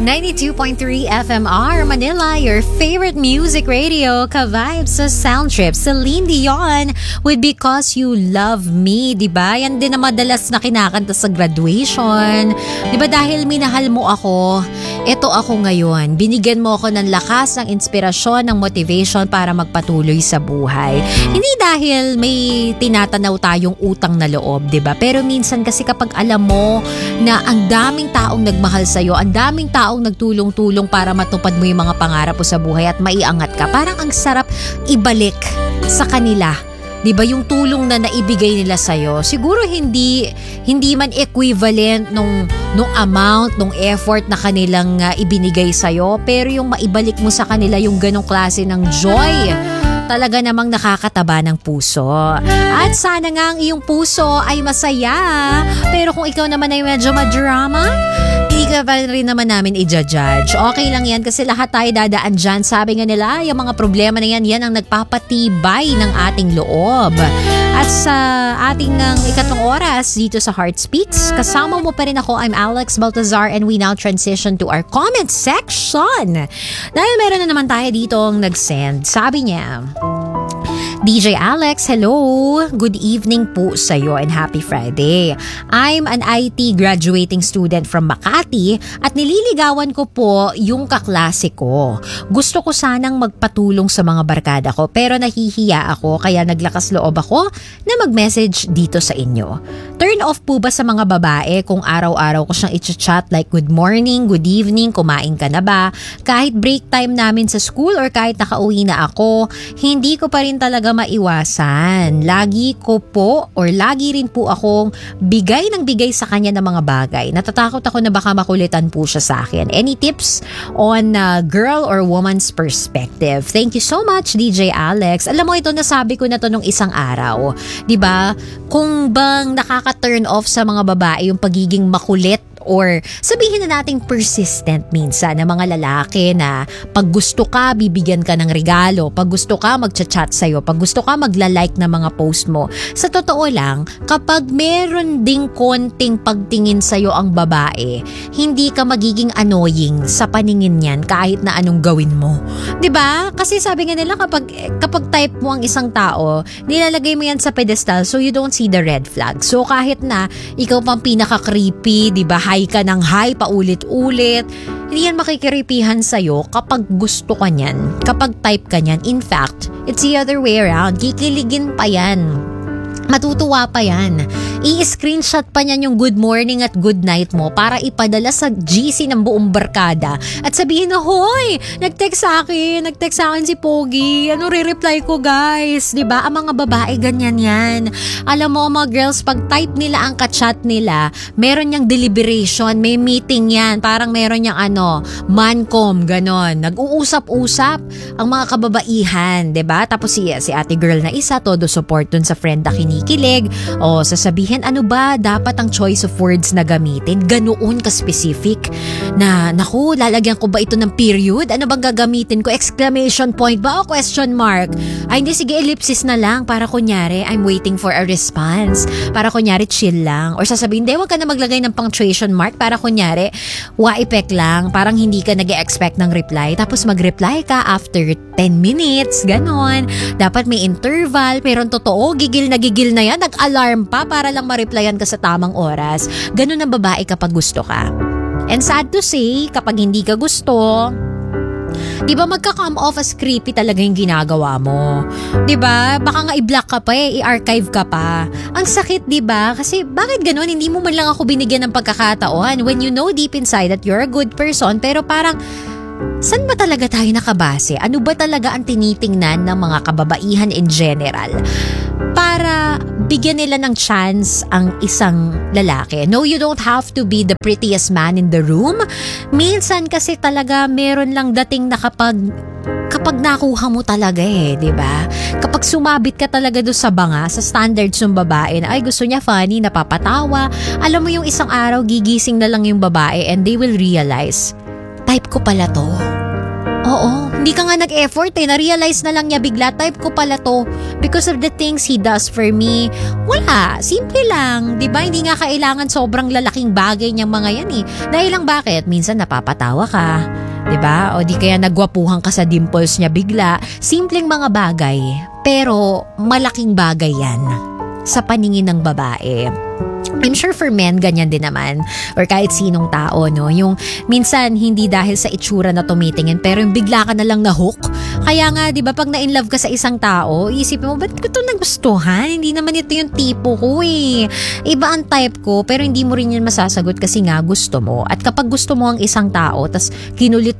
92.3 FMR Manila, your favorite music radio, ka-vibes sa Sound Trip. Celine Dion with Because You Love Me, diba? Yan din na madalas na kinakanta sa graduation. Diba dahil minahal mo ako, eto ako ngayon. Binigyan mo ako ng lakas, ng inspirasyon, ng motivation para magpatuloy sa buhay. Hindi dahil may tinatanaw tayong utang na loob, diba? Pero minsan kasi kapag alam mo na ang daming taong nagmahal sa'yo, ang daming taong nagtulong-tulong para matupad mo yung mga pangarap mo sa buhay at maiangat ka. Parang ang sarap ibalik sa kanila. 'Di ba yung tulong na naibigay nila sa iyo? Siguro hindi man equivalent nung amount, nung effort na kanilang ibinigay sa iyo, pero yung maibalik mo sa kanila yung ganong klase ng joy. Talaga namang nakakataba ng puso. At sana nga ang iyong puso ay masaya. Pero kung ikaw naman ay medyo madrama, hindi ka pa rin naman namin i-judge. Okay lang yan kasi lahat tayo dadaan dyan. Sabi nga nila, yung mga problema na yan ang nagpapatibay ng ating loob. At sa ating ikatlong oras dito sa Heart Speaks, kasama mo pa rin ako. I'm Alex Baltazar and we now transition to our comment section. Dahil meron na naman tayo dito ang nag-send. Sabi niya, DJ Alex, hello. Good evening po sa'yo and happy Friday. I'm an IT graduating student from Makati at nililigawan ko po yung kaklase ko. Gusto ko sanang magpatulong sa mga barkada ko pero nahihiya ako kaya naglakas loob ako na mag-message dito sa inyo. Turn off po ba sa mga babae kung araw-araw ko siyang i-chat like good morning, good evening, kumain ka na ba? Kahit break time namin sa school or kahit nakauwi na ako, hindi ko pa rin talaga maiwasan. Lagi rin po akong bigay ng bigay sa kanya ng mga bagay. Natatakot ako na baka makulitan po siya sa akin. Any tips on girl or woman's perspective? Thank you so much, DJ Alex. Alam mo ito, nasabi ko na to nung isang araw. 'Di ba? Kung bang nakaka-turn off sa mga babae yung pagiging makulit or sabihin na nating persistent minsan na mga lalaki na pag gusto ka, bibigyan ka ng regalo. Pag gusto ka, magchat-chat sa'yo. Pag gusto ka, magla-like na mga post mo. Sa totoo lang, kapag meron ding konting pagtingin sa'yo ang babae, hindi ka magiging annoying sa paningin niyan kahit na anong gawin mo. 'Di ba? Kasi sabi nga nila kapag type mo ang isang tao, nilalagay mo yan sa pedestal so you don't see the red flag. So kahit na ikaw pang pinaka-creepy, 'di ba? High ka ng high paulit-ulit, hindi yan makikiripihan sa'yo kapag gusto ka niyan, kapag type ka niyan. In fact, it's the other way around. Kikiligin pa yan. Matutuwa pa yan. I-screenshot pa niyan yung good morning at good night mo para ipadala sa GC ng buong barkada at sabihin na, hoy, nag-text sa akin si Pogi. Ano re-reply ko, guys? 'Di ba? Ang mga babae ganyan yan. Alam mo, mga girls, pag type nila ang ka-chat nila, meron niyang deliberation, may meeting yan. Parang meron niyang mancom, ganon. Nag-uusap-usap ang mga kababaihan, 'di ba? Tapos si ate girl na isa, todo support dun sa friend na kinikilig. O sasabihin, ano ba dapat ang choice of words na gamitin? Ganoon ka-specific na, naku, lalagyan ko ba ito ng period? Ano bang gagamitin ko? Exclamation point ba o question mark? Ay hindi, sige, ellipsis na lang para kunyari, I'm waiting for a response. Para kunyari, chill lang. Or sasabihin, hindi, wag ka na maglagay ng punctuation mark para kunyari, wa-effect lang. Parang hindi ka nag-expect ng reply. Tapos mag-reply ka after 10 minutes. Ganon. Dapat may interval. Pero ang totoo, gigil na yan. Nag-alarm pa para lang ma-replyan ka sa tamang oras. Ganon ang babae kapag gusto ka. And sad to say, kapag hindi ka gusto, di ba magka-come off as creepy talaga yung ginagawa mo? Di ba? Baka nga i-block ka pa i-archive ka pa. Ang sakit, di ba? Kasi bakit ganun? Hindi mo man lang ako binigyan ng pagkakataon when you know deep inside that you're a good person, pero parang saan ba talaga tayo nakabase? Ano ba talaga ang tinitingnan ng mga kababaihan in general para bigyan nila ng chance ang isang lalaki? No, you don't have to be the prettiest man in the room. Minsan kasi talaga meron lang dating na kapag nakuha mo talaga di ba? Kapag sumabit ka talaga doon sa banga, sa standards ng babae na ay gusto niya funny, napapatawa. Alam mo yung isang araw gigising na lang yung babae and they will realize, type ko pala to. Oo, hindi ka nga nag-effort na-realize na lang niya bigla, type ko pala to because of the things he does for me. Wala, simple lang, 'di ba? Hindi nga kailangan sobrang lalaking bagay niyang mga yan eh. Dahil lang bakit? Minsan napapatawa ka, 'di ba? O di kaya nagwapuhan ka sa dimples niya bigla. Simpleng mga bagay, pero malaking bagay yan sa paningin ng babae. I'm sure for men, ganyan din naman. Or kahit sinong tao, no? Yung minsan, hindi dahil sa itsura na tumitingin, pero yung bigla ka na lang na-hook. Kaya nga, di ba, pag na-inlove ka sa isang tao, isipin mo, ba't ko ito nagustuhan? Hindi naman ito yung tipo ko eh. Iba ang type ko, pero hindi mo rin yan masasagot kasi nga gusto mo. At kapag gusto mo ang isang tao, tas kinulit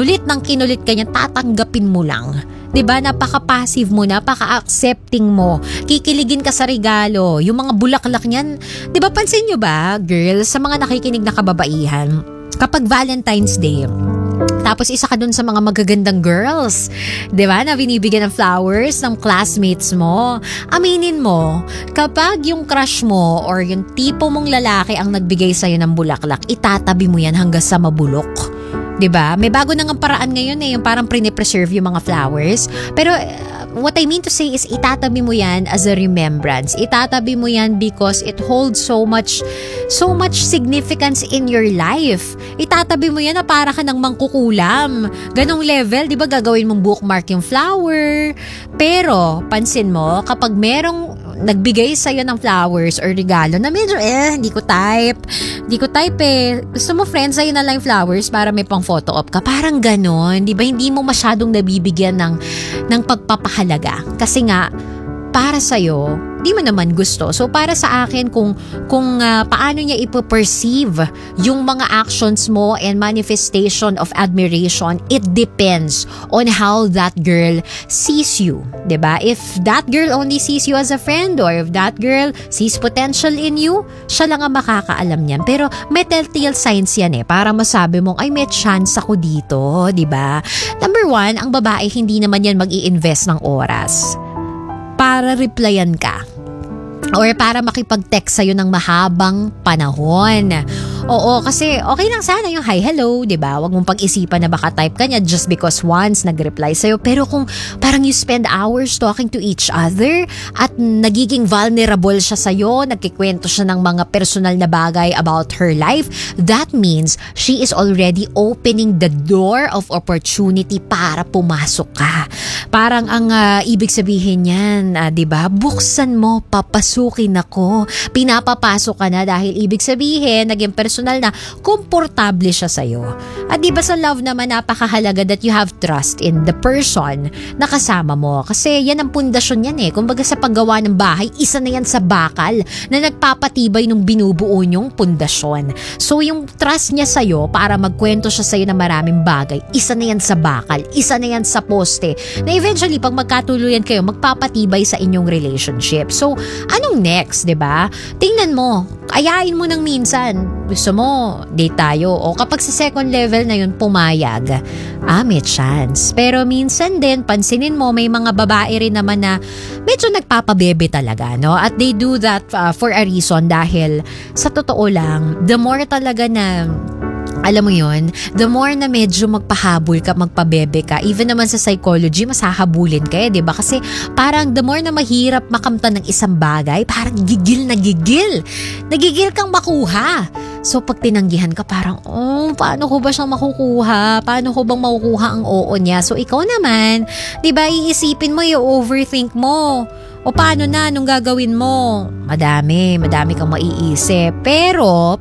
kanya, tatanggapin mo lang. 'Di ba? Napaka-passive mo, napaka-accepting mo. Kikiligin ka sa regalo. Yung mga bulaklak niyan, 'di ba pansin niyo ba, girls, sa mga nakikinig na kababaihan, kapag Valentine's Day, tapos isa ka dun sa mga magagandang girls, 'di ba, na binibigyan ng flowers ng classmates mo. Aminin mo, kapag yung crush mo or yung tipo mong lalaki ang nagbigay sa'yo ng bulaklak, itatabi mo yan hanggang sa mabulok. 'Di ba? May bago nang paraan ngayon eh, yung parang pre-preserve yung mga flowers. Pero what I mean to say is itatabi mo yan as a remembrance. Itatabi mo yan because it holds so much significance in your life. Itatabi mo yan na para ka ng mangkukulam. Ganong level, 'di ba? Gagawin mong bookmark yung flower. Pero pansin mo, kapag merong nagbigay sa'yo ng flowers or regalo na medyo hindi ko type eh. Gusto mo friends, sa'yo na lang yung flowers para may pang photo op ka. Parang ganon, di ba? Hindi mo masyadong nabibigyan ng pagpapahalaga. Kasi nga, para sa'yo, di mo naman gusto. So para sa akin, kung paano niya ipo-perceive yung mga actions mo and manifestation of admiration, it depends on how that girl sees you. Diba? If that girl only sees you as a friend or if that girl sees potential in you, siya lang ang makakaalam niyan. Pero may telltale signs yan eh, para masabi mong, ay may chance ako dito. Diba? Number 1, ang babae hindi naman yan mag-i-invest ng oras para replyan ka or para makipag-text sa'yo ng mahabang panahon. Oo, kasi okay lang sana yung hi, hello, diba? Huwag mong pag-isipan na baka type ka niya just because once nag-reply sa'yo. Pero kung parang you spend hours talking to each other at nagiging vulnerable siya sa'yo, nagkikwento siya ng mga personal na bagay about her life, that means she is already opening the door of opportunity para pumasok ka. Parang ang ibig sabihin niyan, diba? Buksan mo, papasukin ako. Pinapapasok ka na dahil ibig sabihin, naging personal na komportable siya sa'yo. At diba sa love naman, napakahalaga that you have trust in the person na kasama mo. Kasi yan ang pundasyon yan eh. Kumbaga sa paggawa ng bahay, isa na yan sa bakal na nagpapatibay nung binubuo niyong pundasyon. So yung trust niya sa'yo para magkwento siya sa'yo ng maraming bagay, isa na yan sa bakal, isa na yan sa poste, na eventually pag magkatuluyan kayo, magpapatibay sa inyong relationship. So anong next, diba? Tingnan mo, ayain mo ng minsan. Gusto mo, date tayo. O kapag sa second level na yun, pumayag. May chance. Pero minsan din, pansinin mo, may mga babae rin naman na medyo nagpapabebe talaga, no? At they do that for a reason dahil sa totoo lang, the more talaga na alam mo yun, the more na medyo magpahabol ka, magpabebe ka, even naman sa psychology, mas hahabulin ka eh, diba? Kasi parang the more na mahirap makamtan ng isang bagay, parang gigil na gigil. Nagigil kang makuha. So pag tinanggihan ka, parang, paano ko ba siyang makukuha? Paano ko bang makukuha ang oo niya? So ikaw naman, diba, iisipin mo, i-overthink mo. O paano na, nung gagawin mo? Madami kang maiisip. Pero,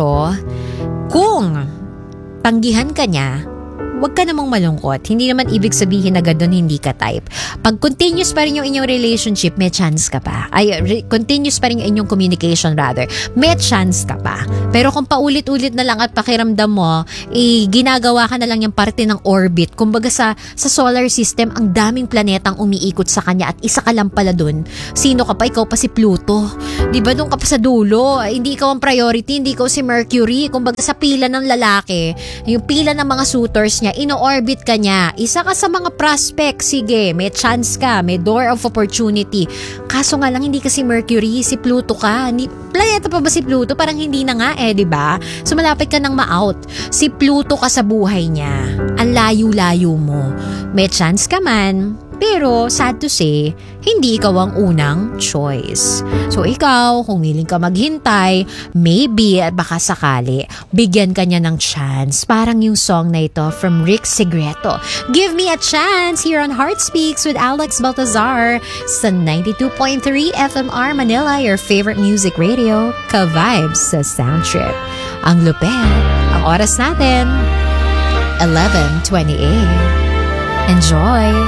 kung tanggihan ka niya, huwag ka namang malungkot. Hindi naman ibig sabihin na doon hindi ka type. Pag continuous pa rin yung inyong relationship, may chance ka pa. Continuous pa rin yung inyong communication rather. May chance ka pa. Pero kung paulit-ulit na lang at pakiramdam mo, ginagawa ka na lang yung parte ng orbit. Kumbaga sa solar system, ang daming planetang umiikot sa kanya at isa ka lang pala doon. Sino ka pa? Ikaw pa si Pluto. Diba doon ka pa sa dulo? Hindi ikaw ang priority, hindi ikaw si Mercury. Kumbaga sa pila ng lalaki, yung pila ng mga suitors niya, ino-orbit ka niya. Isa ka sa mga prospect, sige, may chance ka, may door of opportunity. Kaso nga lang, hindi ka si Mercury, si Pluto ka. Planeta pa ba si Pluto? Parang hindi na nga eh, di ba? So malapit ka nang ma-out. Si Pluto ka sa buhay niya. Ang layo-layo mo. May chance ka man, pero sad to say, hindi ikaw ang unang choice. So ikaw, kung willing ka maghintay, maybe at baka sakali, bigyan ka niya ng chance. Parang yung song na ito from Rick Sigreto. Give me a chance here on Heart Speaks with Alex Baltazar sa 92.3 FMR Manila, your favorite music radio, ka-vibes sa Sound Trip. Ang lupet, ang oras natin, 11:28. Enjoy!